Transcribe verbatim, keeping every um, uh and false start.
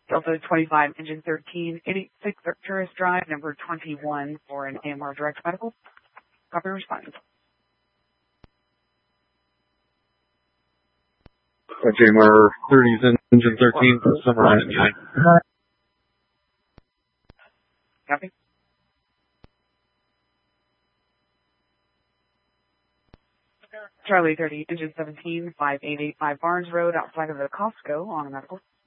Delta twenty-five, engine thirteen, eight eight six Arcturus Drive, number twenty-one for an A M R Direct Medical. Copy, respond. J M R thirties, engine thirteen, summarize nine. Copy. Charlie thirty, engine seventeen, five eight eight five Barnes Road, outside of the Costco on a medical.